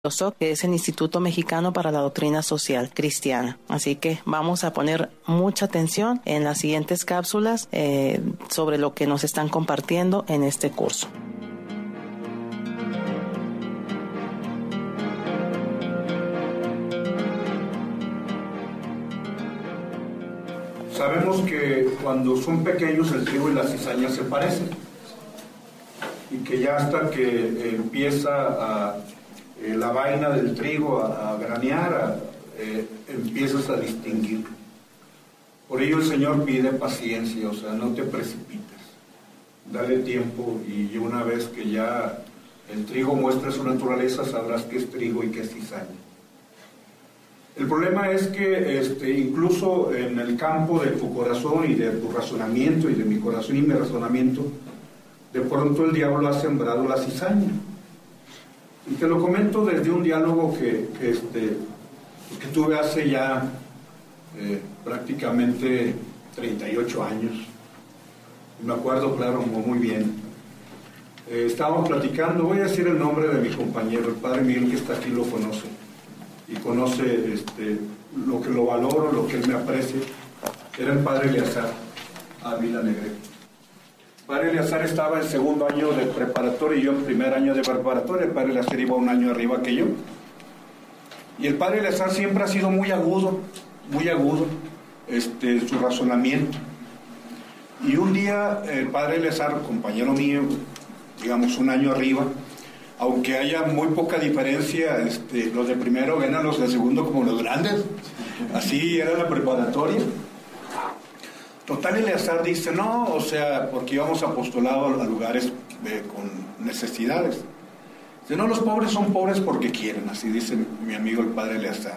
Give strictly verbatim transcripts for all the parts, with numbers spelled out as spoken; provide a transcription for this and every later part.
que es el Instituto Mexicano para la Doctrina Social Cristiana. Así que vamos a poner mucha atención en las siguientes cápsulas eh, sobre lo que nos están compartiendo en este curso. Sabemos que cuando son pequeños el trigo y la cizaña se parecen y que ya hasta que eh, empieza a Eh, la vaina del trigo a, a granear, a, eh, empiezas a distinguir. Por ello el Señor pide paciencia, o sea, no te precipites, dale tiempo, y una vez que ya el trigo muestre su naturaleza, sabrás qué es trigo y qué es cizaña. El problema es que este, incluso en el campo de tu corazón y de tu razonamiento, y de mi corazón y mi razonamiento, de pronto el diablo ha sembrado la cizaña. Y te lo comento desde un diálogo que, que, este, que tuve hace ya eh, prácticamente treinta y ocho años. Me acuerdo, claro, muy bien. Eh, estábamos platicando, voy a decir el nombre de mi compañero, el padre Miguel, que está aquí, lo conoce. Y conoce este, lo que lo valoro, lo que él me aprecia. Era el padre Eleazar Ávila Negrete. El padre Eleazar estaba en segundo año de preparatoria y yo en primer año de preparatoria. El padre Eleazar iba un año arriba que yo. Y el padre Eleazar siempre ha sido muy agudo, muy agudo, este, su razonamiento. Y un día el padre Eleazar, compañero mío, digamos un año arriba, aunque haya muy poca diferencia, este, los de primero ven a los de segundo como los grandes. Así era la preparatoria. Total, Eleazar dice, no, o sea, porque íbamos apostolado a lugares eh, con necesidades. Dice, no, los pobres son pobres porque quieren, así dice mi amigo el padre Eleazar.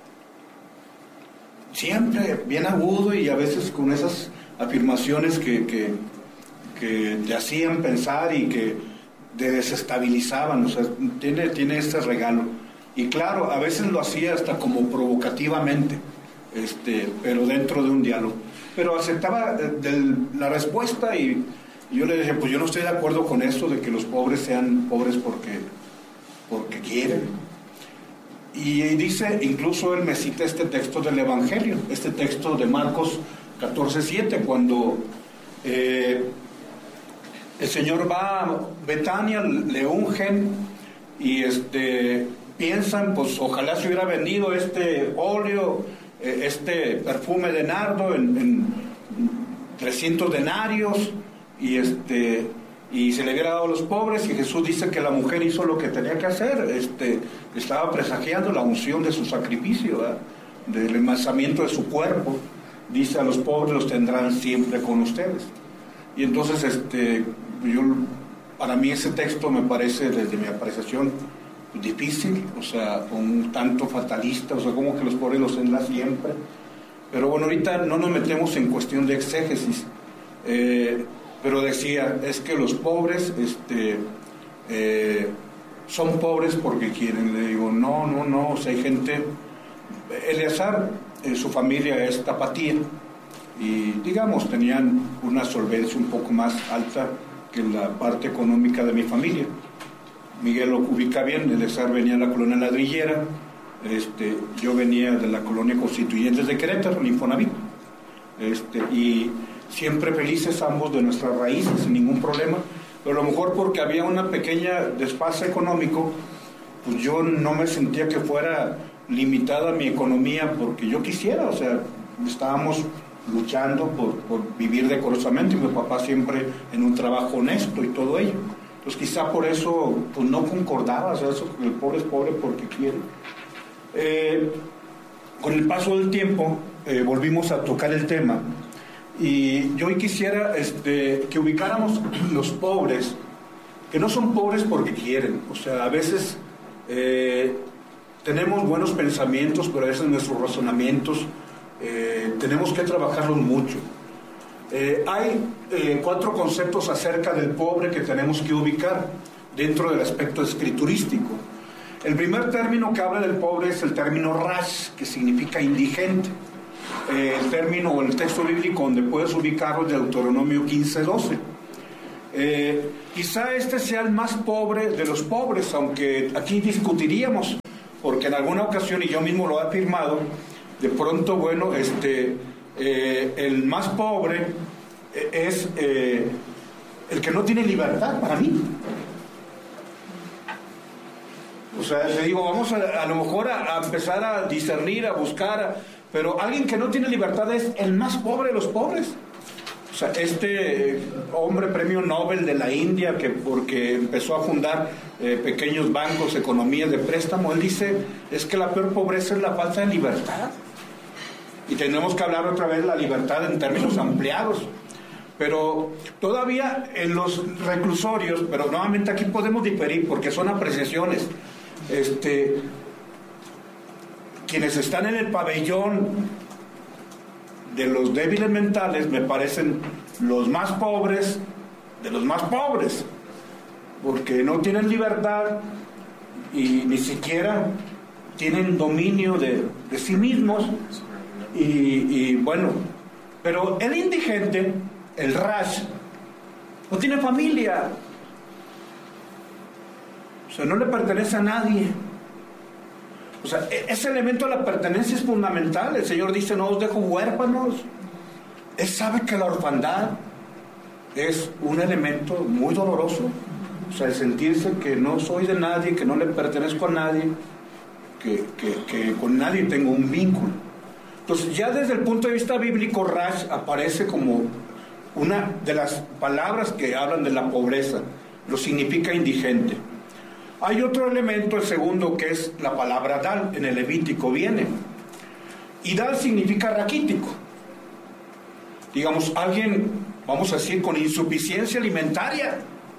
Siempre bien agudo y a veces con esas afirmaciones que, que, que te hacían pensar y que te desestabilizaban, o sea, tiene, tiene este regalo. Y claro, a veces lo hacía hasta como provocativamente, este, pero dentro de un diálogo. Pero aceptaba de la respuesta y yo le dije, pues yo no estoy de acuerdo con eso de que los pobres sean pobres porque, porque quieren. Y dice, incluso él me cita este texto del Evangelio, este texto de Marcos catorce siete, cuando eh, el Señor va a Betania, le ungen y este, piensan, pues ojalá se hubiera vendido este óleo, este perfume de nardo en, en trescientos denarios y este y se le hubiera dado a los pobres, y Jesús dice que la mujer hizo lo que tenía que hacer, este estaba presagiando la unción de su sacrificio, ¿verdad? Del enmasamiento de su cuerpo. Dice, a los pobres los tendrán siempre con ustedes. Y entonces este yo para mí ese texto me parece, desde mi apreciación, difícil, o sea, un tanto fatalista, o sea, como que los pobres los tendrán siempre. Pero bueno, ahorita no nos metemos en cuestión de exégesis, eh, pero decía, es que los pobres este, eh, son pobres porque quieren. Le digo, no, no, no, o sea, hay gente. Eleazar, eh, su familia es tapatía, y digamos, tenían una solvencia un poco más alta que la parte económica de mi familia. Miguel lo ubica bien, Eleazar venía de la colonia ladrillera, este, yo venía de la colonia Constituyentes de Querétaro, el Infonavit, este, y siempre felices ambos de nuestras raíces, sin ningún problema, pero a lo mejor porque había una pequeña desfase económico, pues yo no me sentía que fuera limitada mi economía porque yo quisiera, o sea, estábamos luchando por, por vivir decorosamente, y mi papá siempre en un trabajo honesto y todo ello. Pues quizá por eso pues no concordaba, o sea, eso, el pobre es pobre porque quiere. Eh, con el paso del tiempo eh, volvimos a tocar el tema, y yo hoy quisiera este, que ubicáramos los pobres, que no son pobres porque quieren, o sea, a veces eh, tenemos buenos pensamientos, pero a veces nuestros razonamientos eh, tenemos que trabajarlos mucho. Eh, hay eh, cuatro conceptos acerca del pobre que tenemos que ubicar dentro del aspecto escriturístico. El primer término que habla del pobre es el término rash, que significa indigente. Eh, el término o el texto bíblico donde puedes ubicarlo es de Deuteronomio quince doce. Eh, quizá este sea el más pobre de los pobres, aunque aquí discutiríamos, porque en alguna ocasión, y yo mismo lo he afirmado, de pronto, bueno, este, eh, el más pobre es eh, el que no tiene libertad para mí. O sea, le digo, vamos a, a lo mejor a, a empezar a discernir, a buscar, a, pero alguien que no tiene libertad es el más pobre de los pobres. O sea, este hombre premio Nobel de la India, que porque empezó a fundar eh, pequeños bancos, economías de préstamo, él dice, es que la peor pobreza es la falta de libertad. Y tenemos que hablar otra vez de la libertad en términos ampliados. Pero todavía en los reclusorios, pero nuevamente aquí podemos diferir porque son apreciaciones, este, quienes están en el pabellón de los débiles mentales me parecen los más pobres de los más pobres, porque no tienen libertad y ni siquiera tienen dominio de, de sí mismos y, y bueno, pero el indigente, el Raj, no tiene familia, o sea, no le pertenece a nadie. O sea, ese elemento de la pertenencia es fundamental. El Señor dice, no os dejo huérfanos. Él sabe que la orfandad es un elemento muy doloroso. O sea, el sentirse que no soy de nadie, que no le pertenezco a nadie, que, que, que con nadie tengo un vínculo. Entonces, ya desde el punto de vista bíblico, Raj aparece como una de las palabras que hablan de la pobreza. Lo significa indigente. Hay otro elemento, el segundo, que es la palabra dal, en el Levítico viene. Y dal significa raquítico. Digamos, alguien, vamos a decir, con insuficiencia alimentaria.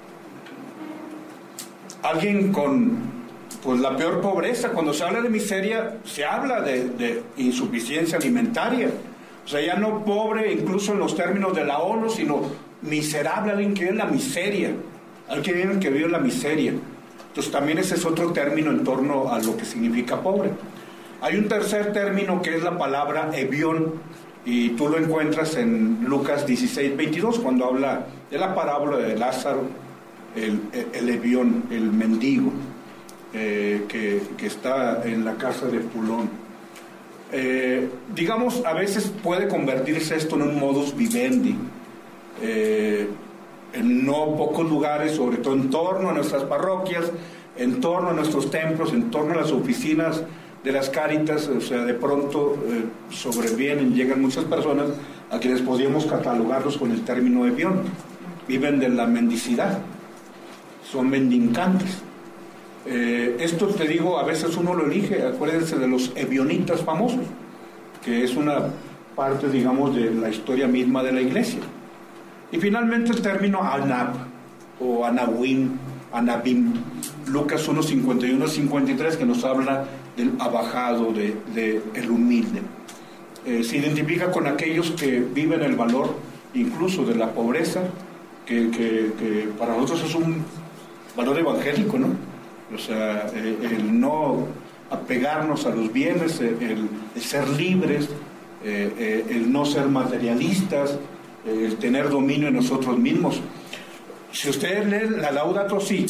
Alguien con, pues, la peor pobreza. Cuando se habla de miseria, se habla de, de insuficiencia alimentaria. O sea, ya no pobre, incluso en los términos de la ONU, sino miserable, alguien que vive en la miseria. Alguien que vive en la miseria. Entonces también ese es otro término en torno a lo que significa pobre. Hay un tercer término que es la palabra evión, y tú lo encuentras en Lucas dieciséis, veintidós, cuando habla de la parábola de Lázaro, el, el evión, el mendigo, eh, que, que está en la casa de Pulón. Eh, digamos, a veces puede convertirse esto en un modus vivendi, eh, en no pocos lugares, sobre todo en torno a nuestras parroquias, en torno a nuestros templos, en torno a las oficinas de las Cáritas. O sea, de pronto eh, sobrevienen, llegan muchas personas a quienes podríamos catalogarlos con el término evión. Viven de la mendicidad, son mendicantes. Eh, esto te digo, a veces uno lo elige. Acuérdense de los evionitas famosos, que es una parte, digamos, de la historia misma de la iglesia. Y finalmente el término Anab o Anawim, Anabim, Lucas uno, cincuenta y uno a cincuenta y tres, que nos habla del abajado, de, de el humilde. Eh, se identifica con aquellos que viven el valor incluso de la pobreza, que, que, que para nosotros es un valor evangélico, ¿no? O sea, eh, el no apegarnos a los bienes, el, el ser libres, eh, eh, el no ser materialistas, el tener dominio en nosotros mismos. Si ustedes leen la Laudato Si,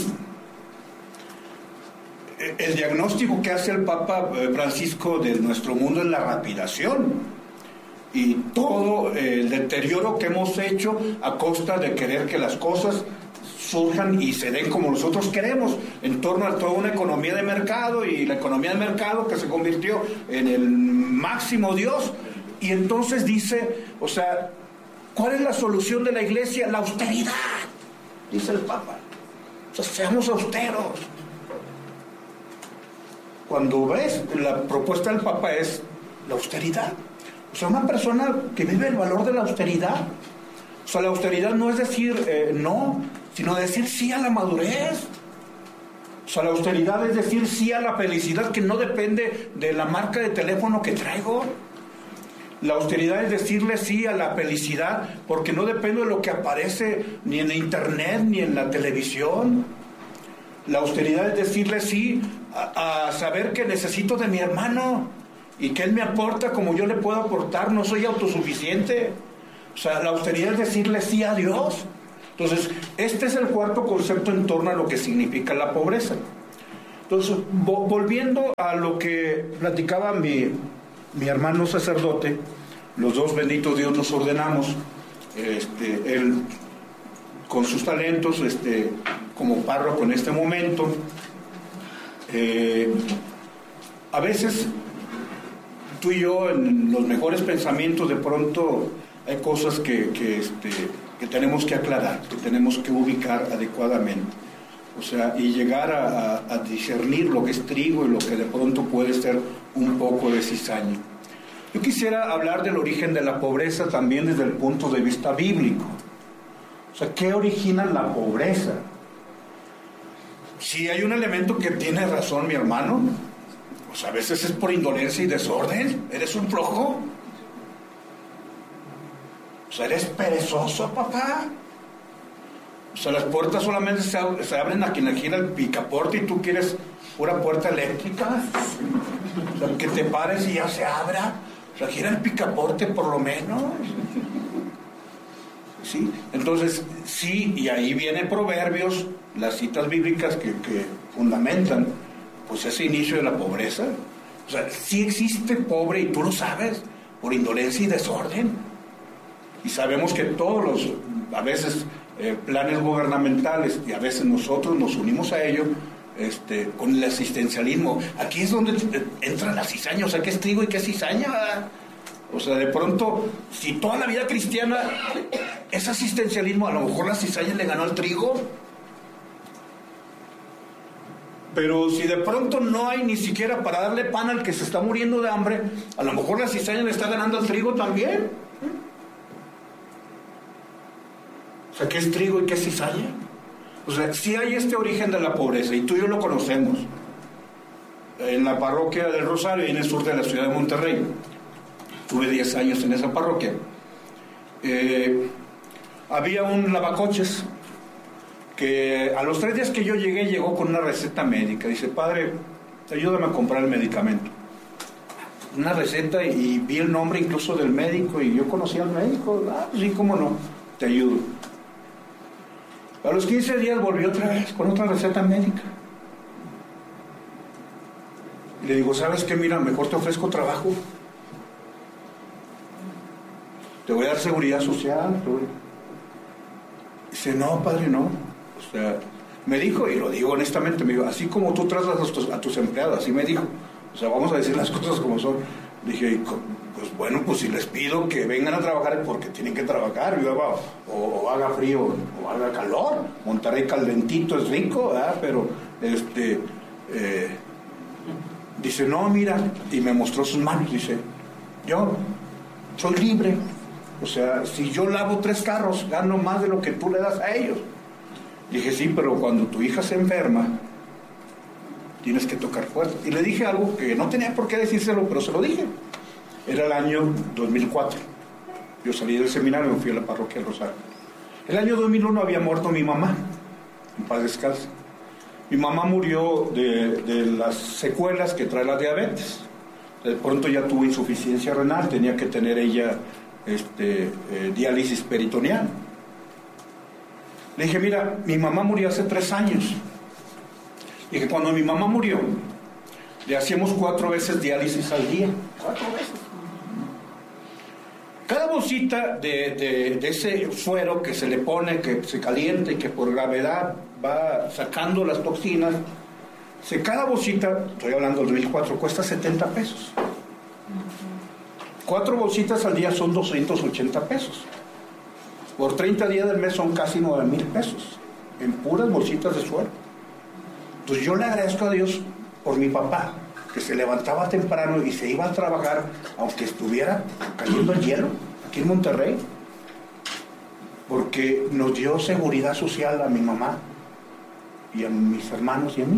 el diagnóstico que hace el Papa Francisco de nuestro mundo es la rapidación y todo el deterioro que hemos hecho a costa de querer que las cosas surjan y se den como nosotros queremos, en torno a toda una economía de mercado, y la economía de mercado que se convirtió en el máximo Dios. Y entonces dice, o sea, ¿cuál es la solución de la iglesia? La austeridad, dice el Papa. O sea, seamos austeros. Cuando ves, la propuesta del Papa es la austeridad. O sea, una persona que vive el valor de la austeridad. O sea, la austeridad no es decir eh, no, sino decir sí a la madurez. O sea, la austeridad es decir sí a la felicidad que no depende de la marca de teléfono que traigo. La austeridad es decirle sí a la felicidad porque no depende de lo que aparece ni en internet ni en la televisión. La austeridad es decirle sí a, a saber que necesito de mi hermano y que él me aporta como yo le puedo aportar, no soy autosuficiente. O sea, la austeridad es decirle sí a Dios Entonces, este es el cuarto concepto en torno a lo que significa la pobreza. Entonces, vo- volviendo a lo que platicaba mi, mi hermano sacerdote, los dos benditos Dios nos ordenamos, este, él con sus talentos, este, como párroco en este momento, eh, a veces tú y yo en los mejores pensamientos de pronto hay cosas que, que, este, que tenemos que aclarar, que tenemos que ubicar adecuadamente. O sea, y llegar a, a, a discernir lo que es trigo y lo que de pronto puede ser un poco de cizaña. Yo quisiera hablar del origen de la pobreza también desde el punto de vista bíblico. O sea, ¿qué origina la pobreza? Si hay un elemento que tiene razón mi hermano, pues a veces es por indolencia y desorden. ¿Eres un flojo? O sea, ¿eres perezoso, papá? O sea, las puertas solamente se, ab- se abren a quien gira el picaporte y tú quieres pura puerta eléctrica. O sea, que te pares y ya se abra. O sea, gira el picaporte por lo menos. ¿Sí? Entonces, sí, y ahí viene Proverbios, las citas bíblicas que, que fundamentan pues ese inicio de la pobreza. O sea, sí existe pobre y tú lo sabes, por indolencia y desorden. Y sabemos que todos los, a veces, eh, planes gubernamentales, y a veces nosotros nos unimos a ello, este, con el asistencialismo. Aquí es donde entra la cizaña. O sea, ¿qué es trigo y qué es cizaña? O sea, de pronto, si toda la vida cristiana es asistencialismo, a lo mejor la cizaña le ganó al trigo. Pero si de pronto no hay ni siquiera para darle pan al que se está muriendo de hambre, a lo mejor la cizaña le está ganando al trigo también. O sea, ¿qué es trigo y qué es cizaña? O sea, sí hay este origen de la pobreza, y tú y yo lo conocemos. En la parroquia del Rosario, en el sur de la ciudad de Monterrey. Tuve diez años en esa parroquia. Eh, había un lavacoches que a los tres días que yo llegué, llegó con una receta médica. Dice: padre, ayúdame a comprar el medicamento. Una receta, y vi el nombre incluso del médico, y yo conocía al médico. Ah, sí, cómo no, te ayudo. A los quince días volvió otra vez con otra receta médica. Y le digo: ¿sabes qué? Mira, mejor te ofrezco trabajo. Te voy a dar seguridad social. Te voy... Dice: no, padre, no. O sea, me dijo, y lo digo honestamente, me dijo: así como tú tratas a tus, a tus empleados, así me dijo. O sea, vamos a decir las cosas como son. Dije: pues bueno, pues si les pido que vengan a trabajar es porque tienen que trabajar, o, o haga frío o haga calor. Monterrey caldentito es rico, ¿verdad? Pero este eh, dice: no, mira, y me mostró sus manos. Dice: yo soy libre. O sea, si yo lavo tres carros, gano más de lo que tú le das a ellos. Dije: sí, pero cuando tu hija se enferma, tienes que tocar puertas. Y le dije algo que no tenía por qué decírselo, pero se lo dije. Era el año dos mil cuatro. Yo salí del seminario y me fui a la parroquia del Rosario. El año dos mil uno había muerto mi mamá, en paz descanse. Mi mamá murió de, de las secuelas que trae la diabetes. De pronto ya tuvo insuficiencia renal, tenía que tener ella este, eh, diálisis peritoneal. Le dije: mira, mi mamá murió hace tres años. Y que cuando mi mamá murió, le hacíamos cuatro veces diálisis al día. Cuatro veces. Cada bolsita de, de, de ese suero que se le pone, que se calienta y que por gravedad va sacando las toxinas, se, cada bolsita, estoy hablando del dos mil cuatro, cuesta setenta pesos. Cuatro bolsitas al día son doscientos ochenta pesos. Por treinta días del mes son casi nueve mil pesos en puras bolsitas de suero. Entonces yo le agradezco a Dios por mi papá, que se levantaba temprano y se iba a trabajar aunque estuviera cayendo el hielo aquí en Monterrey, porque nos dio seguridad social a mi mamá y a mis hermanos y a mí.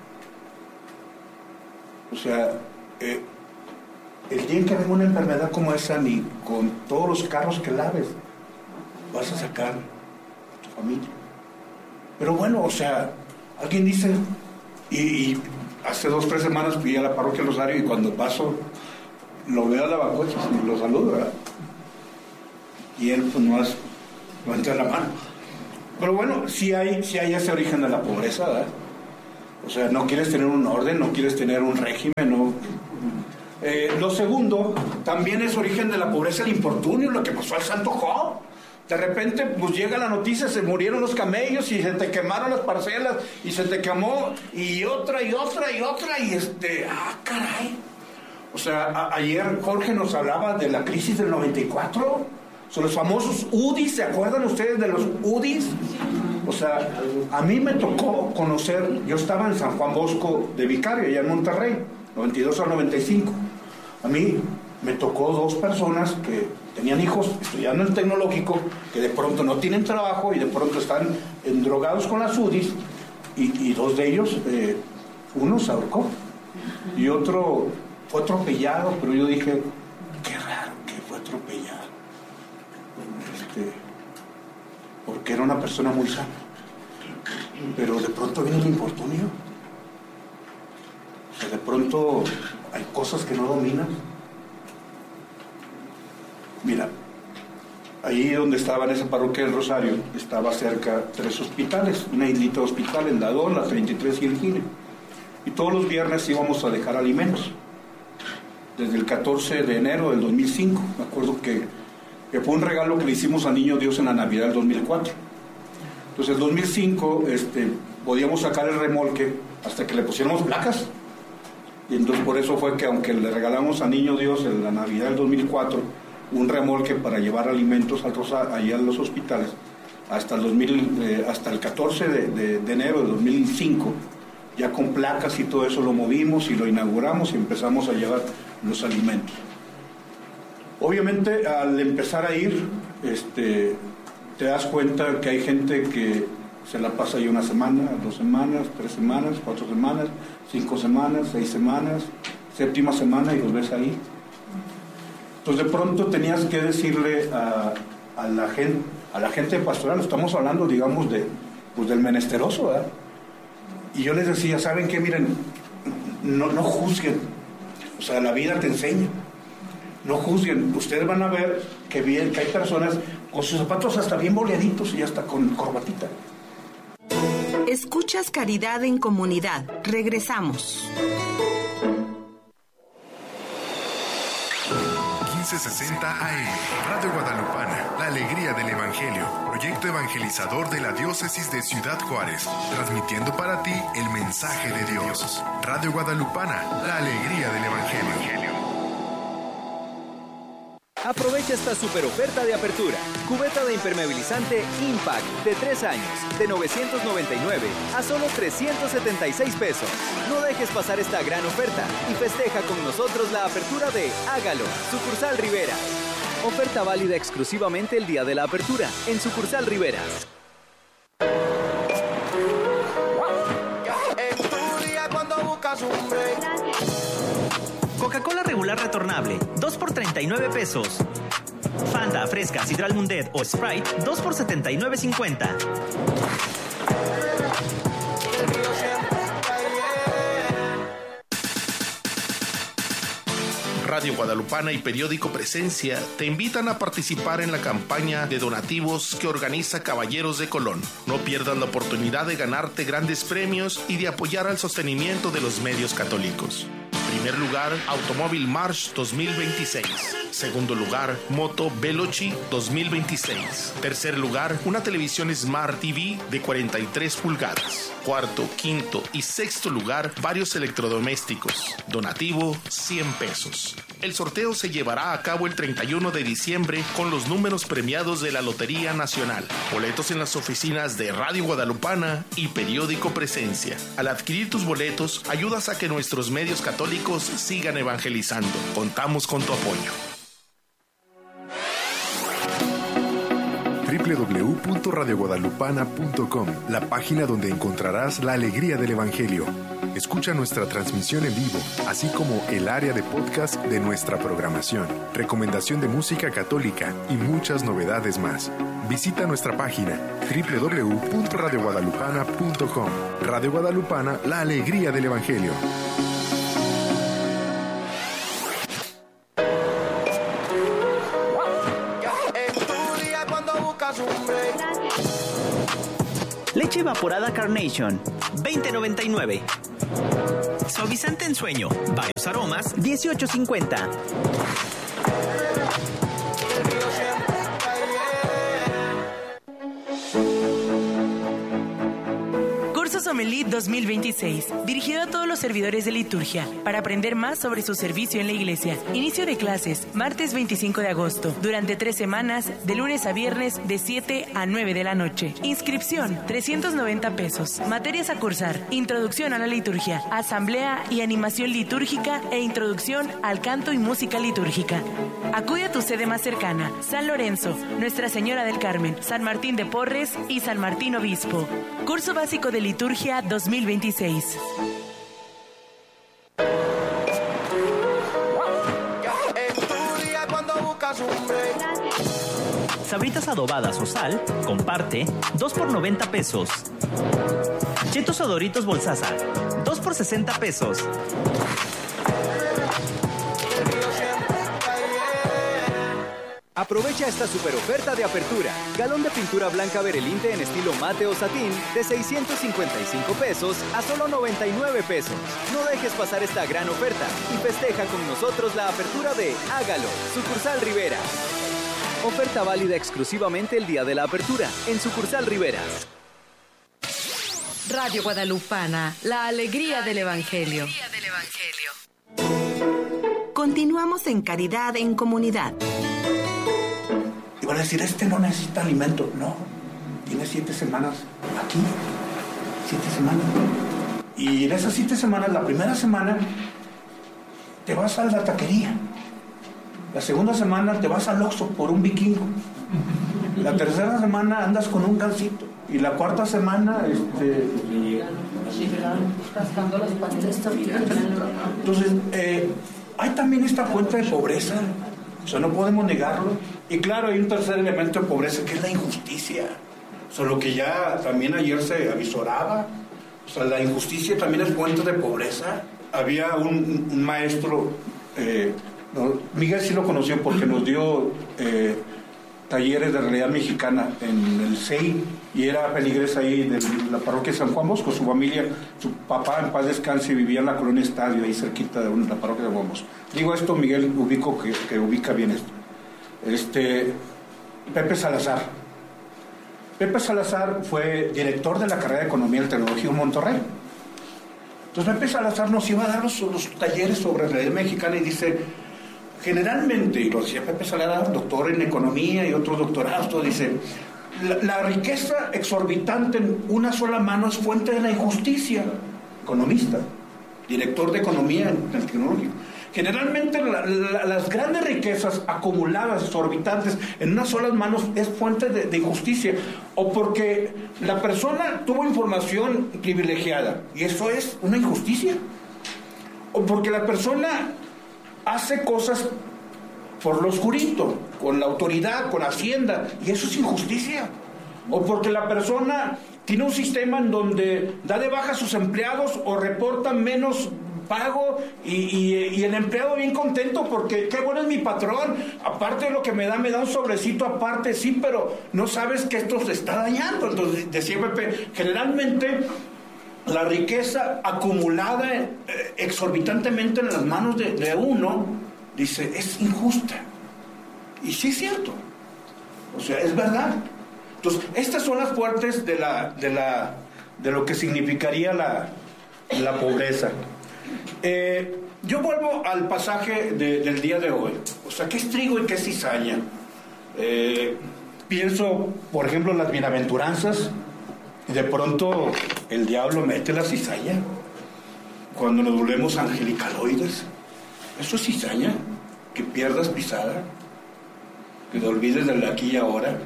O sea, eh, el día en que venga una enfermedad como esa, ni con todos los carros que laves vas a sacar a tu familia. Pero bueno, o sea, alguien dice, y, y hace dos, tres semanas fui a la parroquia del Rosario, y cuando paso lo veo al lavacoches y lo saludo, ¿verdad? Y él pues no levanta la mano. Pero bueno, sí hay, sí hay ese origen de la pobreza, ¿verdad? O sea, no quieres tener un orden, no quieres tener un régimen, no... Eh, lo segundo, también es origen de la pobreza el infortunio, lo que pasó al santo Job. De repente, pues llega la noticia, se murieron los camellos y se te quemaron las parcelas y se te quemó y otra y otra y otra y este, ah, caray. O sea, a, ayer Jorge nos hablaba de la crisis del noventa y cuatro, son los famosos U D Is, ¿se acuerdan ustedes de los U D Is? O sea, a mí me tocó conocer, yo estaba en San Juan Bosco de vicario, allá en Monterrey, noventa y dos al noventa y cinco. A mí me tocó dos personas que tenían hijos estudiando en el tecnológico, que de pronto no tienen trabajo y de pronto están endrogados con las U D Is, y, y dos de ellos, eh, uno se ahorcó y otro fue atropellado, pero yo dije, qué raro que fue atropellado, este, porque era una persona muy sana, pero de pronto viene el infortunio. O sea, de pronto hay cosas que no dominas. Mira, ahí donde estaba en esa parroquia del Rosario, estaba cerca tres hospitales, una islita de hospital en la dos, la treinta y tres y el Gine. Y todos los viernes íbamos a dejar alimentos. Desde el catorce de enero del dos mil cinco, me acuerdo que, que fue un regalo que le hicimos a Niño Dios en la Navidad del dos mil cuatro. Entonces, el dos mil cinco este, podíamos sacar el remolque hasta que le pusiéramos placas. Y entonces por eso fue que aunque le regalamos a Niño Dios en la Navidad del dos mil cuatro un remolque para llevar alimentos al Rosario, allá a los hospitales, hasta el, dos mil, eh, hasta el catorce de, de, de enero de dos mil cinco, ya con placas y todo eso lo movimos y lo inauguramos y empezamos a llevar los alimentos. Obviamente al empezar a ir, este, te das cuenta que hay gente que se la pasa ahí una semana, dos semanas, tres semanas, cuatro semanas, cinco semanas, seis semanas, séptima semana y los ves ahí. Entonces de pronto tenías que decirle a, a la gente, a la gente pastoral, estamos hablando, digamos, de, pues del menesteroso, ¿verdad? Y yo les decía, ¿saben qué? Miren, no, no juzguen, o sea, la vida te enseña, no juzguen. Ustedes van a ver que, bien, que hay personas con sus zapatos hasta bien boleaditos y hasta con corbatita. Escuchas Caridad en Comunidad. Regresamos. quince sesenta A M, Radio Guadalupana, la alegría del Evangelio, proyecto evangelizador de la diócesis de Ciudad Juárez, transmitiendo para ti el mensaje de Dios. Radio Guadalupana, la alegría del Evangelio. Aprovecha esta super oferta de apertura. Cubeta de impermeabilizante Impact de tres años, de novecientos noventa y nueve a solo trescientos setenta y seis pesos. No dejes pasar esta gran oferta y festeja con nosotros la apertura de Hágalo, Sucursal Rivera. Oferta válida exclusivamente el día de la apertura, en Sucursal Rivera. Coca-Cola regular retornable, dos por treinta y nueve pesos. Fanta, Fresca, Sidral Mundet o Sprite, dos por setenta y nueve cincuenta. Radio Guadalupana y Periódico Presencia te invitan a participar en la campaña de donativos que organiza Caballeros de Colón. No pierdas la oportunidad de ganarte grandes premios y de apoyar al sostenimiento de los medios católicos. Primer lugar, Automóvil March dos mil veintiséis. Segundo lugar, Moto Veloci dos mil veintiséis. Tercer lugar, una televisión Smart T V de cuarenta y tres pulgadas. Cuarto, quinto y sexto lugar, varios electrodomésticos. Donativo, cien pesos. El sorteo se llevará a cabo el treinta y uno de diciembre con los números premiados de la Lotería Nacional. Boletos en las oficinas de Radio Guadalupana y Periódico Presencia. Al adquirir tus boletos, ayudas a que nuestros medios católicos sigan evangelizando. Contamos con tu apoyo. doble u doble u doble u punto radio guadalupana punto com, la página donde encontrarás la alegría del Evangelio. Escucha nuestra transmisión en vivo, así como el área de podcast de nuestra programación, recomendación de música católica y muchas novedades más. Visita nuestra página doble u doble u doble u punto radio guadalupana punto com. Radio Guadalupana, la alegría del Evangelio. En tu día cuando buscas un break, Leche evaporada Carnation, veinte noventa y nueve. Suavizante en sueño, varios aromas, dieciocho cincuenta. Sommelier dos mil veintiséis, dirigido a todos los servidores de liturgia, para aprender más sobre su servicio en la iglesia. Inicio de clases, martes veinticinco de agosto, durante tres semanas, de lunes a viernes, de siete a nueve de la noche. Inscripción, trescientos noventa pesos. Materias a cursar, introducción a la liturgia, asamblea y animación litúrgica e introducción al canto y música litúrgica. Acude a tu sede más cercana, San Lorenzo, Nuestra Señora del Carmen, San Martín de Porres y San Martín Obispo. Curso básico de liturgia dos mil veintiséis. Sabritas adobadas o sal, comparte, dos por noventa pesos. Chetos o Doritos Bolsaza, dos por sesenta pesos. Aprovecha esta super oferta de apertura. Galón de pintura blanca Berelinte en estilo mate o satín de seiscientos cincuenta y cinco pesos a solo noventa y nueve pesos. No dejes pasar esta gran oferta y festeja con nosotros la apertura de Hágalo, Sucursal Rivera. Oferta válida exclusivamente el día de la apertura en Sucursal Rivera. Radio Guadalupana, la alegría del Evangelio. Continuamos en Caridad en Comunidad. Y van a decir, este no necesita alimento. No, tiene siete semanas aquí. Siete semanas. Y en esas siete semanas, la primera semana, te vas a la taquería. La segunda semana te vas al Oxxo por un vikingo. La tercera semana andas con un gansito. Y la cuarta semana, este... Entonces, eh, hay también esta cuenta de pobreza. O sea, no podemos negarlo. Y claro, hay un tercer elemento de pobreza que es la injusticia. O sea, lo que ya también ayer se avisoraba. O sea, la injusticia también es fuente de pobreza. Había un, un maestro, eh, no, Miguel sí lo conoció porque nos dio eh, talleres de realidad mexicana en el C E I, y era feligrés ahí de la parroquia de San Juan Bosco. Su familia, su papá en paz descanse, vivía en la colonia Estadio, ahí cerquita de la parroquia de San Juan Bosco. Digo esto, Miguel ubico que, que ubica bien esto. Este, Pepe Salazar. Pepe Salazar fue director de la carrera de Economía del Tecnológico en Monterrey. Entonces Pepe Salazar nos iba a dar los, los talleres sobre realidad mexicana y dice, generalmente, y lo decía Pepe Salazar, doctor en Economía y otros doctorados, todo dice, la, la riqueza exorbitante en una sola mano es fuente de la injusticia. Economista, director de Economía en el Tecnológico. Generalmente la, la, las grandes riquezas acumuladas, exorbitantes, en unas solas manos es fuente de, de injusticia. O porque la persona tuvo información privilegiada, y eso es una injusticia. O porque la persona hace cosas por lo oscurito, con la autoridad, con Hacienda, y eso es injusticia. O porque la persona tiene un sistema en donde da de baja a sus empleados o reporta menos pago y, y, y el empleado bien contento porque qué bueno es mi patrón, aparte de lo que me da, me da un sobrecito aparte, sí, pero no sabes que esto se está dañando. Entonces decía Pepe, generalmente la riqueza acumulada eh, exorbitantemente en las manos de, de uno, dice, es injusta. Y sí es cierto, o sea, es verdad. Entonces, estas son las fuertes de la, de la, de lo que significaría la, la pobreza. Eh, yo vuelvo al pasaje de, del día de hoy. O sea, ¿qué es trigo y qué es cizaña? Eh, pienso, por ejemplo, en las bienaventuranzas, y de pronto el diablo mete la cizaña. Cuando nos volvemos angelicaloides, eso es cizaña, que pierdas pisada, que te olvides del aquí y ahora.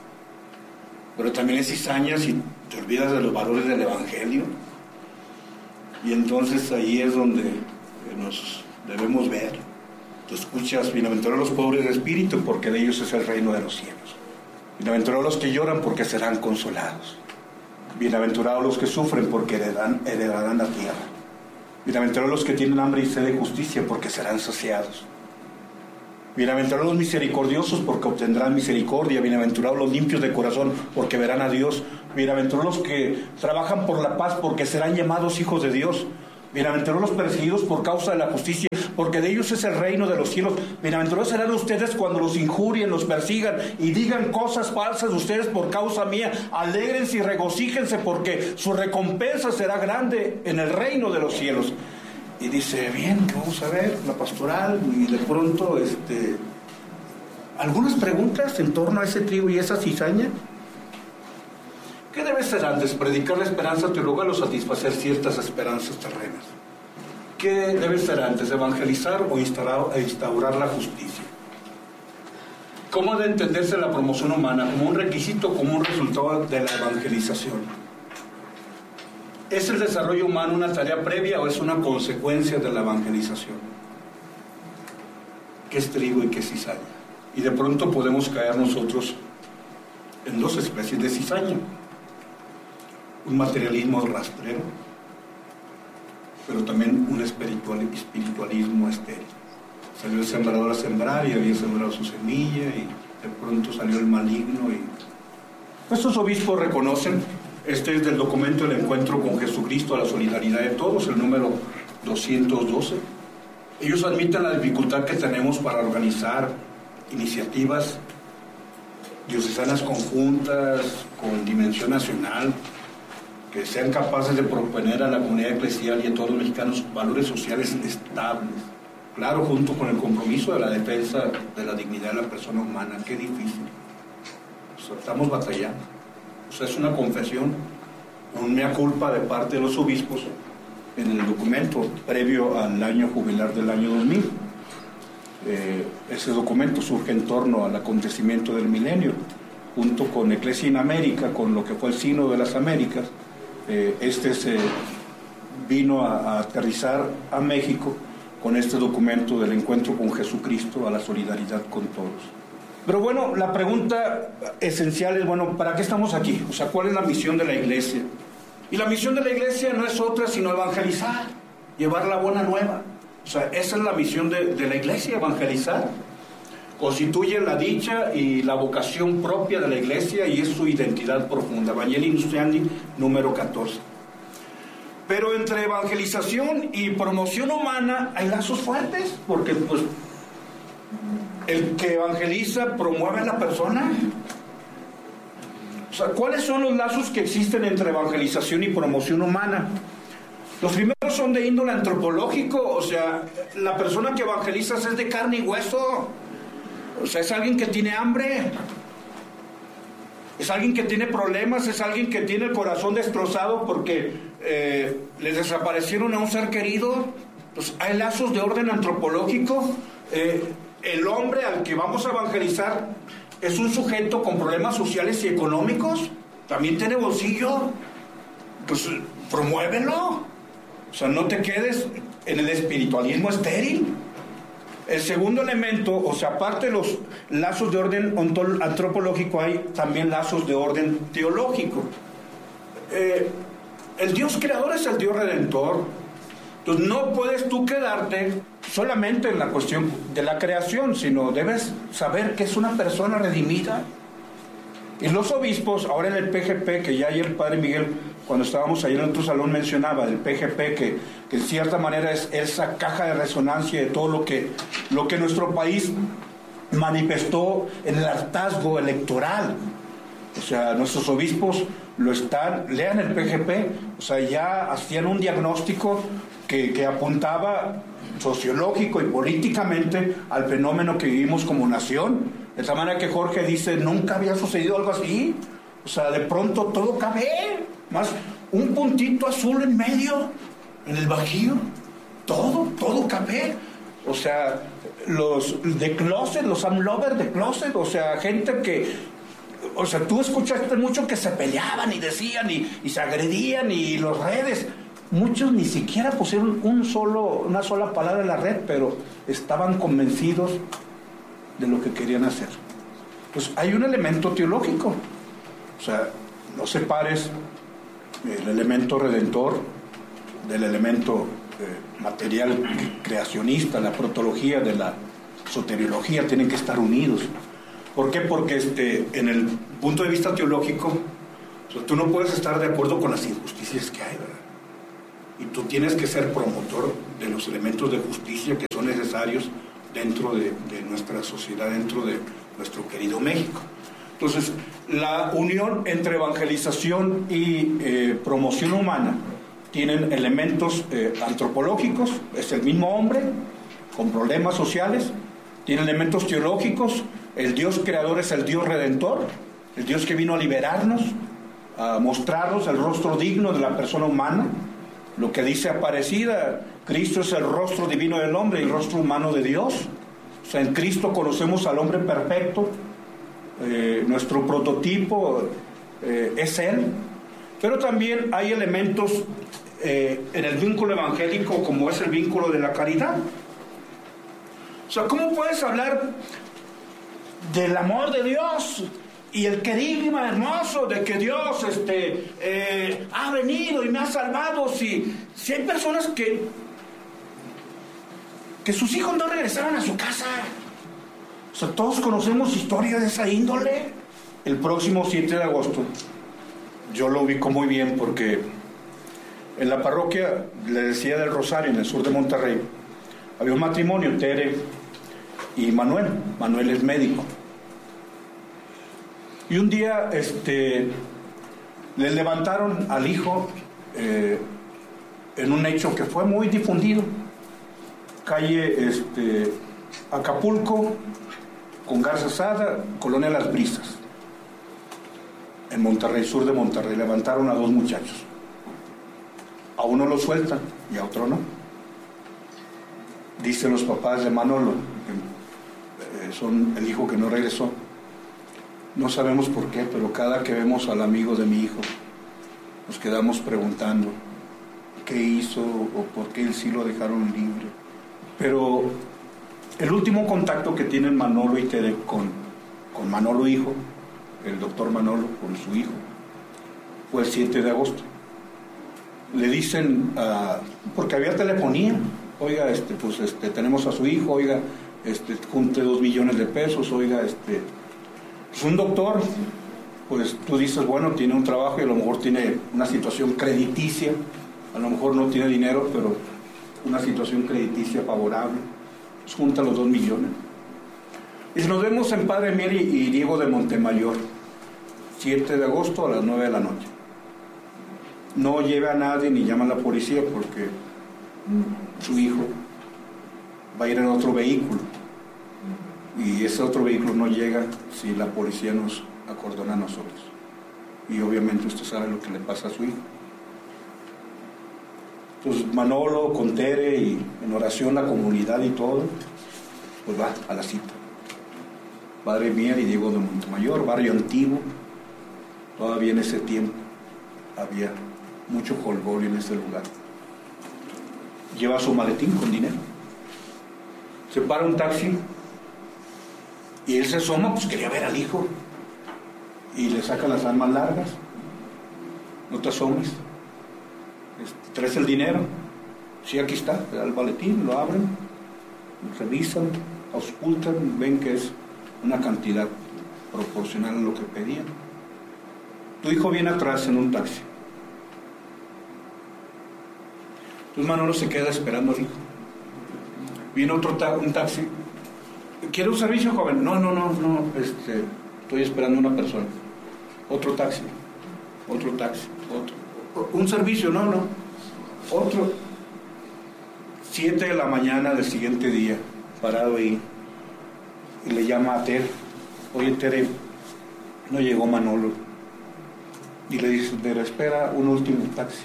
Pero también es cizaña si te olvidas de los valores del Evangelio. Y entonces ahí es donde nos debemos ver. Tú escuchas, bienaventurados los pobres de espíritu, porque de ellos es el reino de los cielos. Bienaventurados los que lloran, porque serán consolados. Bienaventurados los que sufren, porque heredarán, heredarán la tierra. Bienaventurados los que tienen hambre y sed de justicia, porque serán saciados. Bienaventurados los misericordiosos, porque obtendrán misericordia. Bienaventurados los limpios de corazón, porque verán a Dios. Bienaventurados los que trabajan por la paz, porque serán llamados hijos de Dios. Bienaventurados los perseguidos por causa de la justicia, porque de ellos es el reino de los cielos. Bienaventurados serán ustedes cuando los injurien, los persigan y digan cosas falsas de ustedes por causa mía. Alégrense y regocíjense, porque su recompensa será grande en el reino de los cielos. Y dice, bien, vamos a ver la pastoral, y de pronto este, algunas preguntas en torno a ese trigo y esa cizaña. ¿Qué debe ser antes? ¿Predicar la esperanza teológica o satisfacer ciertas esperanzas terrenas? ¿Qué debe ser antes? ¿Evangelizar o instaurar, instaurar la justicia? ¿Cómo debe entenderse la promoción humana? ¿Como un requisito o como un resultado de la evangelización? ¿Es el desarrollo humano una tarea previa o es una consecuencia de la evangelización? ¿Qué es trigo y qué es cizaña? Y de pronto podemos caer nosotros en dos especies de cizaña. Un materialismo rastrero, pero también un espiritual, espiritualismo estéril. Salió el sembrador a sembrar y había sembrado su semilla y de pronto salió el maligno. Y estos obispos reconocen. Este es del documento El Encuentro con Jesucristo a la Solidaridad de Todos, el número doscientos doce. Ellos admiten la dificultad que tenemos para organizar iniciativas diocesanas conjuntas con dimensión nacional, que sean capaces de proponer a la comunidad eclesial y a todos los mexicanos valores sociales estables. Claro, junto con el compromiso de la defensa de la dignidad de la persona humana. Qué difícil. O sea, estamos batallando. O sea, es una confesión, un mea culpa de parte de los obispos en el documento previo al año jubilar del año dos mil. Eh, ese documento surge en torno al acontecimiento del milenio, junto con Eclesia in América, con lo que fue el Sínodo de las Américas. Eh, este se vino a, a aterrizar a México con este documento del Encuentro con Jesucristo a la Solidaridad con Todos. Pero bueno, la pregunta esencial es, bueno, ¿para qué estamos aquí? O sea, ¿cuál es la misión de la iglesia? Y la misión de la iglesia no es otra sino evangelizar, llevar la buena nueva. O sea, esa es la misión de, de la iglesia, evangelizar. Constituye la dicha y la vocación propia de la iglesia y es su identidad profunda. Evangelii Nunciandi, número catorce. Pero entre evangelización y promoción humana hay lazos fuertes, porque pues el que evangeliza promueve a la persona. O sea, ¿cuáles son los lazos que existen entre evangelización y promoción humana? Los primeros son de índole antropológico, o sea, la persona que evangelizas es de carne y hueso. O sea, es alguien que tiene hambre, es alguien que tiene problemas, es alguien que tiene el corazón destrozado porque eh, les desaparecieron a un ser querido. Entonces, hay lazos de orden antropológico. Eh, el hombre al que vamos a evangelizar es un sujeto con problemas sociales y económicos, también tiene bolsillo, pues promuévelo. O sea, no te quedes en el espiritualismo estéril. El segundo elemento, o sea, aparte de los lazos de orden antropológico, hay también lazos de orden teológico. Eh, el Dios creador es el Dios redentor. Entonces no puedes tú quedarte solamente en la cuestión de la creación, sino debes saber que es una persona redimida. Y los obispos, ahora en el P G P, que ya ayer el padre Miguel, cuando estábamos ahí en otro salón, mencionaba del P G P, que, que en cierta manera es esa caja de resonancia de todo lo que, lo que nuestro país manifestó en el hartazgo electoral. O sea, nuestros obispos lo están, lean el P G P, o sea, ya hacían un diagnóstico que, que apuntaba sociológico y políticamente al fenómeno que vivimos como nación. De esa manera que Jorge dice, nunca había sucedido algo así. O sea, de pronto todo cabe, más un puntito azul en medio, en el bajío, todo, todo cabe. O sea, los de closet, los am lovers de closet, o sea, gente que, o sea, tú escuchaste mucho que se peleaban y decían y, y se agredían y los redes, muchos ni siquiera pusieron un solo, una sola palabra en la red, pero estaban convencidos de lo que querían hacer. Pues hay un elemento teológico. O sea, no separes el elemento redentor del elemento eh, material creacionista, la protología de la, soteriología, tienen que estar unidos. ¿Por qué? Porque este, en el punto de vista teológico, o sea, tú no puedes estar de acuerdo con las injusticias que hay, ¿verdad? Y tú tienes que ser promotor de los elementos de justicia que son necesarios dentro de, de nuestra sociedad, dentro de nuestro querido México. Entonces, la unión entre evangelización y eh, promoción humana tienen elementos eh, antropológicos, es el mismo hombre con problemas sociales, tiene elementos teológicos, el Dios creador es el Dios redentor, el Dios que vino a liberarnos, a mostrarnos el rostro digno de la persona humana, lo que dice Aparecida, Cristo es el rostro divino del hombre y el rostro humano de Dios. O sea, en Cristo conocemos al hombre perfecto, eh, nuestro prototipo eh, es Él, pero también hay elementos eh, en el vínculo evangélico como es el vínculo de la caridad. O sea, ¿cómo puedes hablar del amor de Dios y el querigma hermoso de que Dios este, eh, ha venido y me ha salvado si, si hay personas que que sus hijos no regresaron a su casa? O sea, todos conocemos historias de esa índole. El próximo siete de agosto yo lo ubico muy bien porque en la parroquia, le decía, del Rosario, en el sur de Monterrey, había un matrimonio, Tere y Manuel. Manuel es médico. Y un día este, le levantaron al hijo eh, en un hecho que fue muy difundido. Calle este, Acapulco, con Garza Sada, Colonia Las Brisas, en Monterrey, sur de Monterrey. Levantaron a dos muchachos. A uno lo sueltan y a otro no. Dicen los papás de Manolo, que eh, son el hijo que no regresó. No sabemos por qué, pero cada que vemos al amigo de mi hijo, nos quedamos preguntando qué hizo o por qué él sí lo dejaron libre. Pero el último contacto que tienen Manolo y Tere con, con Manolo hijo, el doctor Manolo con su hijo, fue el siete de agosto. Le dicen, uh, porque había telefonía, oiga, este, pues este, tenemos a su hijo, oiga, este, junte dos millones de pesos, oiga, este, pues un doctor, pues tú dices, bueno, tiene un trabajo y a lo mejor tiene una situación crediticia, a lo mejor no tiene dinero, pero una situación crediticia favorable, pues junta los dos millones. Y nos vemos en Padre Mier y, y Diego de Montemayor, siete de agosto a las nueve de la noche. No lleve a nadie ni llama a la policía porque su hijo va a ir en otro vehículo y ese otro vehículo no llega si la policía nos acordona a nosotros. Y obviamente usted sabe lo que le pasa a su hijo. Entonces Manolo con Tere y en oración la comunidad y todo, pues va a la cita. Padre Mier y Diego de Montemayor, barrio antiguo. Todavía en ese tiempo había mucho jolgorio en ese lugar. Lleva su maletín con dinero. Se para un taxi y él se asoma, pues quería ver al hijo. Y le saca las armas largas. No te asomes. ¿Traes el dinero? Sí, aquí está. Le da el maletín, lo abren, revisan, auscultan, ven que es una cantidad proporcional a lo que pedían. Tu hijo viene atrás en un taxi. Entonces Manolo se queda esperando al hijo. Viene otro ta- un taxi. ¿Quiere un servicio, joven? No, no, no, no. Este, estoy esperando a una persona. Otro taxi. Otro taxi. Otro. Un servicio, no, no. Otro. Siete de la mañana del siguiente día, parado ahí. Y le llama a Tere. Oye, Tere, no llegó Manolo. Y le dice, Tere, espera un último taxi.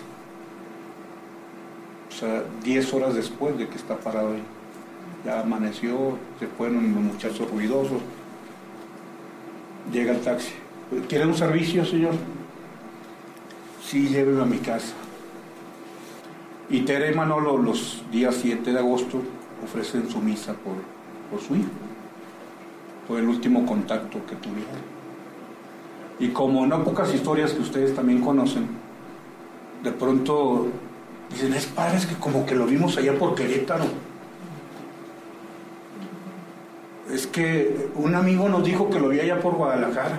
O sea, diez horas después de que está parado ahí. Ya amaneció, se fueron los muchachos ruidosos. Llega el taxi. ¿Quiere un servicio, señor? Sí, lléveme a mi casa. Y Tere y Manolo los días siete de agosto ofrecen su misa por, por su hijo. Fue el último contacto que tuvieron. Y como no pocas historias que ustedes también conocen, de pronto dicen, es padre, es que como que lo vimos allá por Querétaro. es que un amigo nos dijo que lo vi allá por Guadalajara.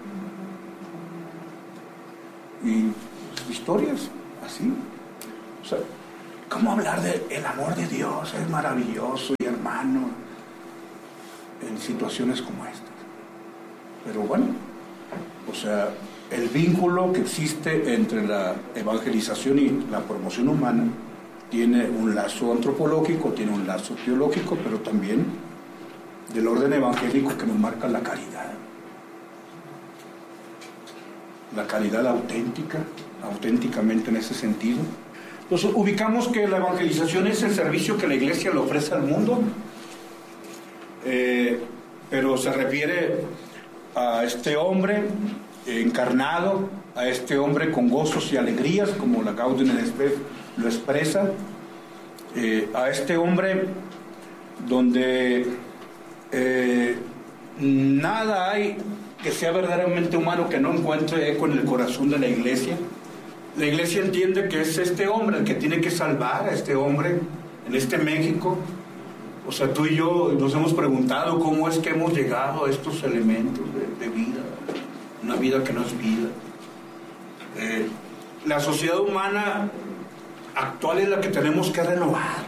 Y historias así. O sea, ¿cómo hablar del amor de Dios? Es maravilloso y hermano en situaciones como estas. Pero bueno, o sea, el vínculo que existe entre la evangelización y la promoción humana tiene un lazo antropológico, tiene un lazo teológico, pero también del orden evangélico que nos marca la caridad. La caridad auténtica, auténticamente en ese sentido. Entonces, ubicamos que la evangelización es el servicio que la Iglesia le ofrece al mundo, eh, pero se refiere a este hombre encarnado, a este hombre con gozos y alegrías, como la Gaudium et Spes lo expresa, eh, a este hombre donde eh, nada hay que sea verdaderamente humano que no encuentre eco en el corazón de la Iglesia. La Iglesia entiende que es este hombre el que tiene que salvar a este hombre en este México. O sea, tú y yo nos hemos preguntado cómo es que hemos llegado a estos elementos de, de vida, una vida que no es vida. Eh, la sociedad humana actual es la que tenemos que renovar.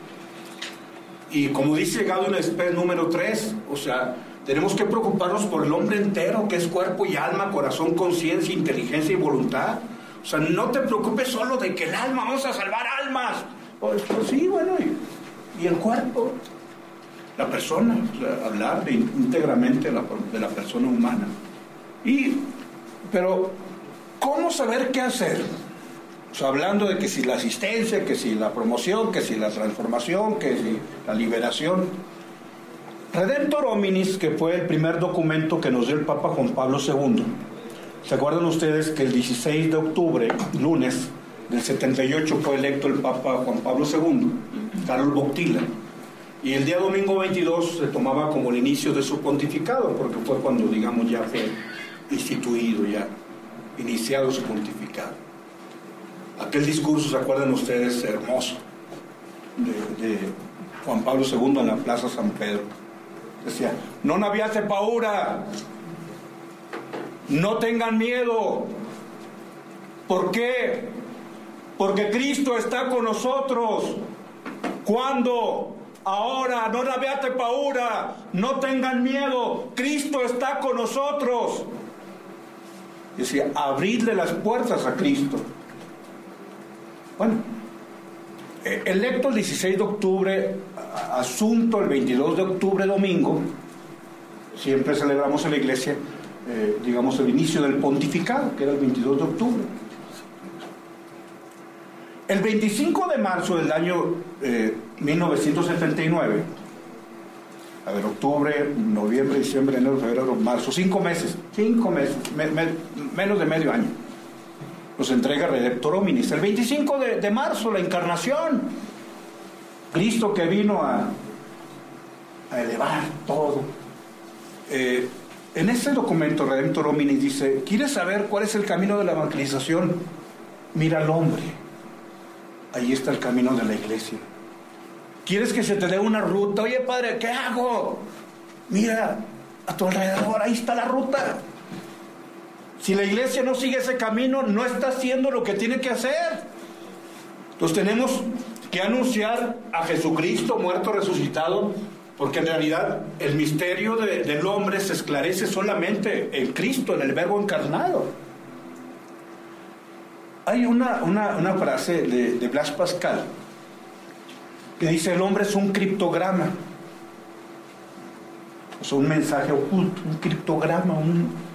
Y como dice Gaudium et Spes número tres, o sea, tenemos que preocuparnos por el hombre entero, que es cuerpo y alma, corazón, conciencia, inteligencia y voluntad. O sea, no te preocupes solo de que el alma, vamos a salvar almas. Pues, pues sí, bueno, y, y el cuerpo, la persona, o sea, hablar de, íntegramente de la, de la persona humana. Y, pero, ¿cómo saber qué hacer? O sea, hablando de que si la asistencia, que si la promoción, que si la transformación, que si la liberación. Redemptor Hominis, que fue el primer documento que nos dio el Papa Juan Pablo segundo. ¿Se acuerdan ustedes que el dieciséis de octubre, lunes del setenta y ocho, fue electo el Papa Juan Pablo segundo, Carol Boctila? Y el día domingo veintidós se tomaba como el inicio de su pontificado, porque fue cuando, digamos, ya fue instituido, ya iniciado su pontificado. Aquel discurso, ¿se acuerdan ustedes? Hermoso, de, de Juan Pablo segundo en la Plaza San Pedro. Decía: non abbiate paura, no tengan miedo. ¿Por qué? Porque Cristo está con nosotros. ¿Cuándo? Ahora. Non abbiate paura, no tengan miedo, Cristo está con nosotros. Decía: abridle las puertas a Cristo. Bueno, electo el dieciséis de octubre, asunto el veintidós de octubre, domingo, siempre celebramos en la iglesia, eh, digamos, el inicio del pontificado, que era el veintidós de octubre. El veinticinco de marzo del año eh, mil novecientos setenta y nueve, a ver, octubre, noviembre, diciembre, enero, febrero, marzo, cinco meses, cinco meses, me, me, menos de medio año, nos entrega Redemptor Hominis. El veinticinco de, de marzo, la encarnación, Cristo que vino a, a elevar todo. Eh, en este documento Redemptor Hominis dice: ¿quieres saber cuál es el camino de la evangelización? Mira al hombre, ahí está el camino de la iglesia. ¿Quieres que se te dé una ruta? Oye, padre, ¿qué hago? Mira a tu alrededor, ahí está la ruta. Si la iglesia no sigue ese camino, no está haciendo lo que tiene que hacer. Entonces tenemos que anunciar a Jesucristo muerto, resucitado, porque en realidad el misterio de, del hombre se esclarece solamente en Cristo, en el Verbo encarnado. Hay una, una, una frase de, de Blaise Pascal que dice: el hombre es un criptograma, o sea, un mensaje oculto, un criptograma, un...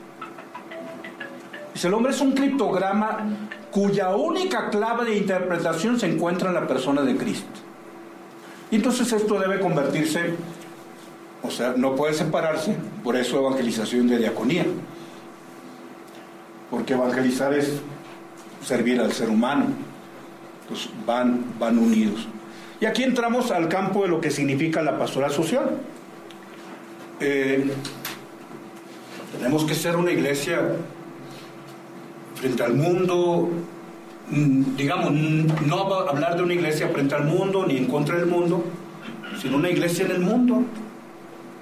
Dice: el hombre es un criptograma cuya única clave de interpretación se encuentra en la persona de Cristo. Y entonces esto debe convertirse, o sea, no puede separarse, por eso evangelización de diaconía, porque evangelizar es servir al ser humano. Entonces van, van unidos. Y aquí entramos al campo de lo que significa la pastoral social. Eh, tenemos que ser una iglesia frente al mundo, digamos, no hablar de una iglesia frente al mundo ni en contra del mundo, sino una iglesia en el mundo.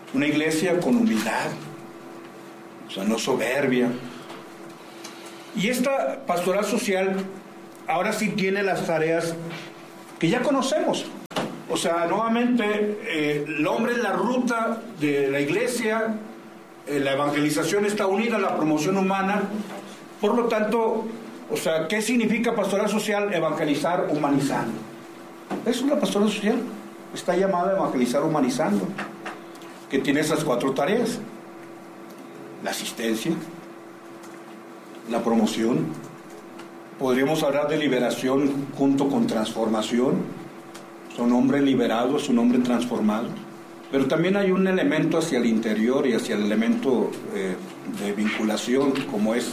una iglesia con humildad, o sea, no soberbia. Y esta pastoral social ahora sí tiene las tareas que ya conocemos. O sea, nuevamente, eh, el hombre es la ruta de la iglesia, eh, la evangelización está unida a la promoción humana. Por lo tanto, o sea, ¿qué significa pastoral social? Evangelizar humanizando. Eso es la pastoral social. Está llamada a evangelizar humanizando, que tiene esas cuatro tareas: la asistencia, la promoción, podríamos hablar de liberación junto con transformación. Son hombres liberados, son hombres transformados. Pero también hay un elemento hacia el interior y hacia el elemento eh, de vinculación, como es,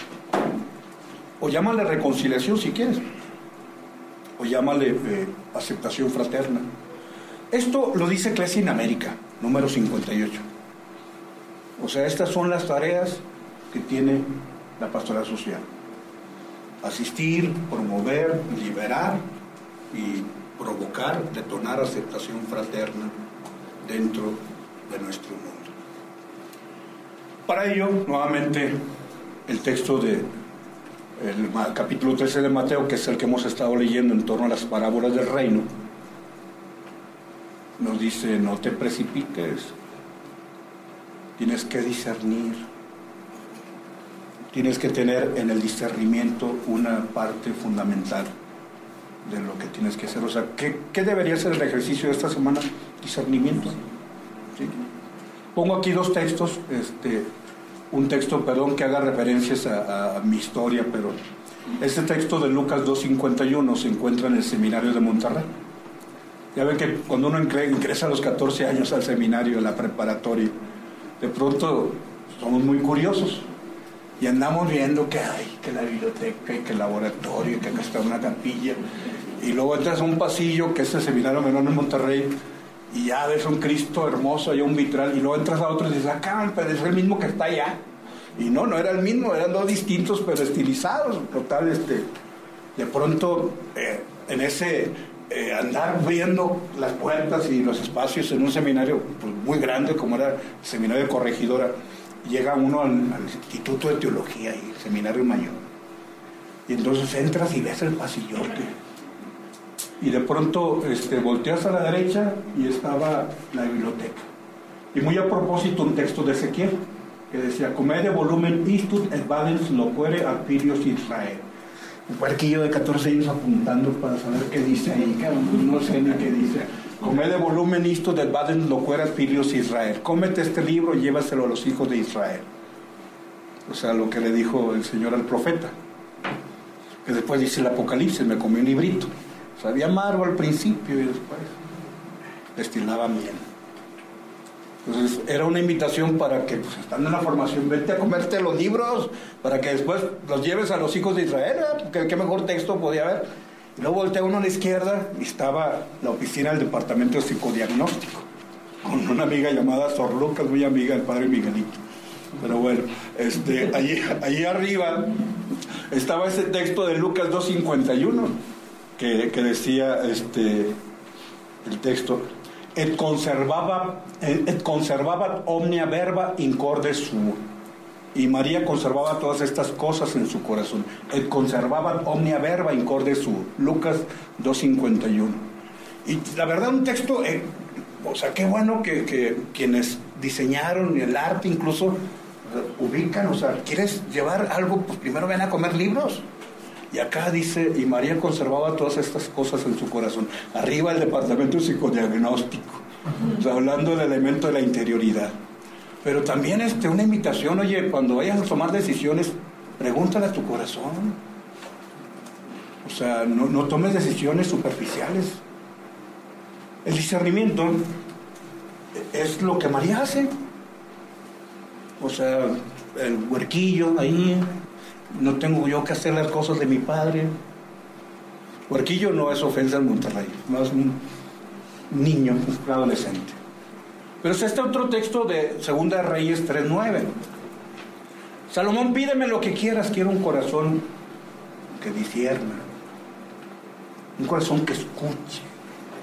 o llámale reconciliación si quieres, o llámale eh, aceptación fraterna. Esto lo dice Eclesia in America, número cincuenta y ocho. O sea, estas son las tareas que tiene la pastoral social: asistir, promover, liberar y provocar, detonar aceptación fraterna dentro de nuestro mundo. Para ello, nuevamente, el texto de el capítulo trece de Mateo, que es el que hemos estado leyendo en torno a las parábolas del reino, nos dice: no te precipites, tienes que discernir, tienes que tener en el discernimiento una parte fundamental de lo que tienes que hacer. O sea, ¿qué, qué debería ser el ejercicio de esta semana? Discernimiento. ¿Sí? Pongo aquí dos textos, este, un texto, perdón, que haga referencias a, a mi historia, pero este texto de Lucas dos cincuenta y uno se encuentra en el seminario de Monterrey. Ya ven que cuando uno ingresa a los catorce años al seminario, a la preparatoria, de pronto somos muy curiosos y andamos viendo que hay, que la biblioteca y que el laboratorio y que acá está una capilla, y luego entras a un pasillo que es el seminario menor en Monterrey y ya ves un Cristo hermoso, hay un vitral, y luego entras a otro y dices: acá, pero es el mismo que está allá. Y no, no era el mismo, eran dos distintos pero estilizados. Total, este, de pronto eh, en ese eh, andar viendo las puertas y los espacios en un seminario pues, muy grande como era el seminario de Corregidora, llega uno al, al Instituto de Teología y el Seminario Mayor, y entonces entras y ves el pasillote, y de pronto este, volteas a la derecha y estaba la biblioteca, y muy a propósito un texto de Ezequiel que decía: comede volumen istud et vadens loquere ad filios Israel. Un puerquillo de catorce años apuntando para saber qué dice ahí, no sé ni qué dice. Comede volumen istud et vadens loquere ad filios Israel. Cómete este libro y llévaselo a los hijos de Israel. O sea, lo que le dijo el Señor al profeta, que después dice el Apocalipsis: me comí un librito. Sabía amargo al principio y después destilaba miel. Entonces era una invitación para que, pues, estando en la formación, vete a comerte los libros para que después los lleves a los hijos de Israel. ¿Qué, qué mejor texto podía haber? Y luego voltea uno a la izquierda y estaba la oficina del departamento de psicodiagnóstico, con una amiga llamada Sor Lucas, muy amiga del padre Miguelito. Pero bueno, este, allí, allí arriba estaba ese texto de Lucas dos cincuenta y uno, que, que decía este, el texto: et conservaba et conservaba omnia verba in corde suo. Y María conservaba todas estas cosas en su corazón. Et conservaba omnia verba in corde suo. Lucas dos cincuenta y uno. Y la verdad, un texto, eh, o sea, qué bueno que, que quienes diseñaron el arte incluso uh, ubican, o sea, ¿quieres llevar algo? Pues primero ven a comer libros. Y acá dice: y María conservaba todas estas cosas en su corazón. Arriba el departamento psicodiagnóstico, o sea, hablando del elemento de la interioridad. Pero también este, una invitación: oye, cuando vayas a tomar decisiones, pregúntale a tu corazón. O sea, no, no tomes decisiones superficiales. El discernimiento es lo que María hace. O sea, el huerquillo ahí: no tengo yo que hacer las cosas de mi padre. Huerquillo no es ofensa al Monterrey, no es un niño, un adolescente. Pero es este otro texto de Segunda de Reyes tres nueve. Salomón: pídeme lo que quieras, quiero un corazón que discierna, un corazón que escuche,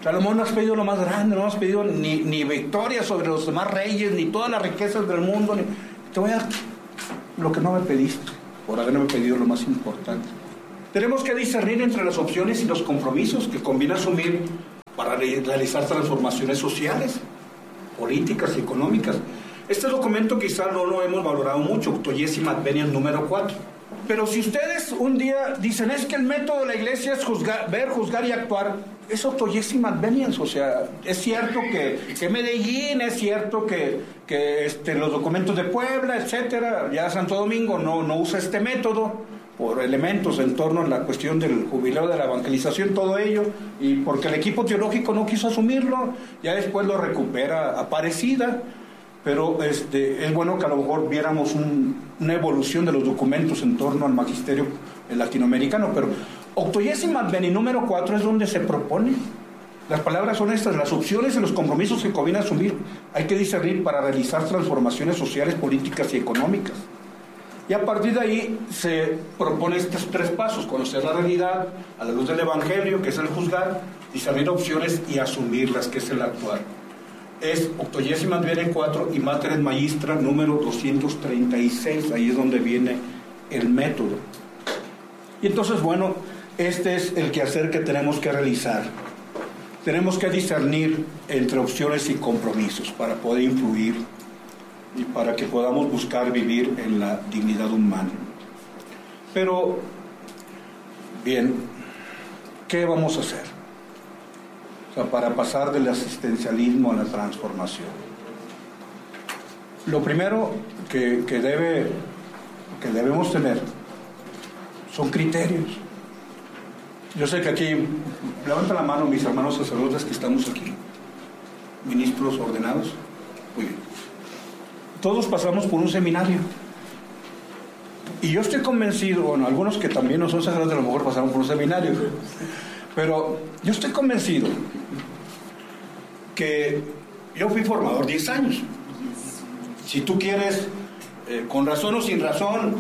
Salomón no has pedido lo más grande, no has pedido ni, ni victoria sobre los demás reyes, ni todas las riquezas del mundo. Ni... Te voy a dar lo que no me pediste, por haberme pedido lo más importante. Tenemos que discernir entre las opciones y los compromisos que conviene asumir para realizar transformaciones sociales, políticas y económicas. Este documento quizá no lo hemos valorado mucho, Octogesima Adveniam número cuatro. Pero si ustedes un día dicen, es que el método de la iglesia es juzgar, ver, juzgar y actuar, es Octogesima Adveniam. O sea, es cierto que, que Medellín, es cierto que, que este, los documentos de Puebla, etcétera, ya Santo Domingo no, no usa este método por elementos en torno a la cuestión del jubileo, de la evangelización, todo ello, y porque el equipo teológico no quiso asumirlo, ya después lo recupera Aparecida. Pero este, es bueno que a lo mejor viéramos un, una evolución de los documentos en torno al magisterio latinoamericano. Pero Octogesima Adveniam número cuatro es donde se propone. Las palabras son estas: las opciones y los compromisos que conviene asumir hay que discernir para realizar transformaciones sociales, políticas y económicas. Y a partir de ahí se propone estos tres pasos: conocer la realidad a la luz del Evangelio, que es el juzgar, discernir opciones y asumirlas, que es el actuar. Es Octogesima Adveniam cuatro y Mater et Magistra número doscientos treinta y seis, ahí es donde viene el método. Y entonces, bueno, este es el quehacer que tenemos que realizar. Tenemos que discernir entre opciones y compromisos para poder influir y para que podamos buscar vivir en la dignidad humana. Pero, bien, ¿qué vamos a hacer? O sea, para pasar del asistencialismo a la transformación. Lo primero que, que, debe, que debemos tener son criterios. Yo sé que aquí, levanten la mano mis hermanos sacerdotes que estamos aquí, ministros ordenados. Muy bien. Todos pasamos por un seminario. Y yo estoy convencido, bueno, algunos que también no son sacerdotes a lo mejor pasaron por un seminario, pero yo estoy convencido que yo fui formador diez años. Si tú quieres, eh, con razón o sin razón,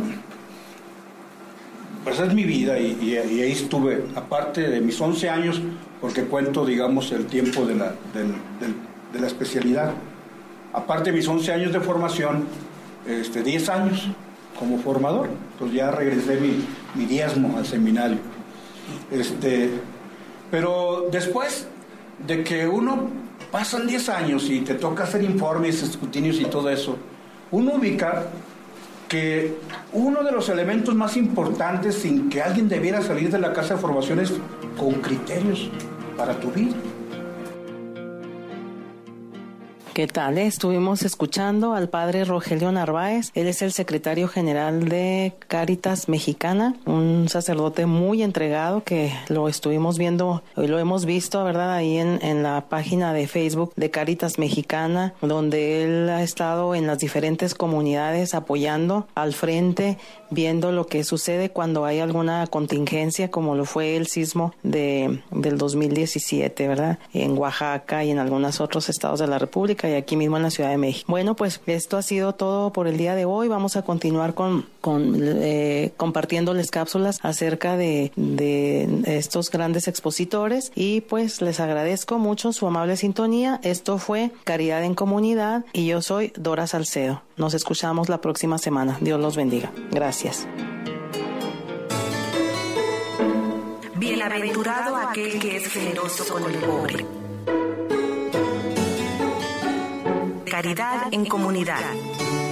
pues es mi vida y, y, y ahí estuve, aparte de mis once años, porque cuento, digamos, el tiempo de la, del, del, de la especialidad. Aparte de mis once años de formación, este, diez años como formador. Entonces ya regresé mi, mi diezmo al seminario. Este, pero después de que uno pasan diez años y te toca hacer informes, escrutinios y todo eso, uno ubica que uno de los elementos más importantes sin que alguien debiera salir de la casa de formación es con criterios para tu vida. ¿Qué tal? Estuvimos escuchando al padre Rogelio Narváez. Él es el secretario general de Cáritas Mexicana, un sacerdote muy entregado que lo estuvimos viendo, y lo hemos visto, ¿verdad? Ahí en, en la página de Facebook de Cáritas Mexicana, donde él ha estado en las diferentes comunidades apoyando al frente, viendo lo que sucede cuando hay alguna contingencia, como lo fue el sismo de, del dos mil diecisiete, ¿verdad? En Oaxaca y en algunos otros estados de la República, y aquí mismo en la Ciudad de México. Bueno, pues esto ha sido todo por el día de hoy. Vamos a continuar con, con eh, compartiéndoles cápsulas acerca de, de estos grandes expositores, y pues les agradezco mucho su amable sintonía. Esto fue Caridad en Comunidad y yo soy Dora Salcedo. Nos escuchamos la próxima semana. Dios los bendiga. Gracias. Bienaventurado aquel que es generoso con el pobre. Caridad en Comunidad.